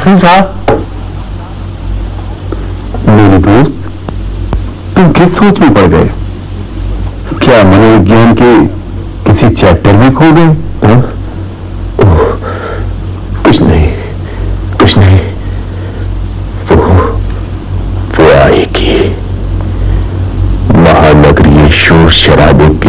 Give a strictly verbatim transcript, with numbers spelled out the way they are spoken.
Doctor साहब। मेरे दोस्त, तुम किस सोच में पड़ गए? क्या मनोविज्ञान के किसी चैप्टर में खो गए? कुछ नहीं, कुछ नहीं। वो वो आएगी। महानगरीय शोर शराबे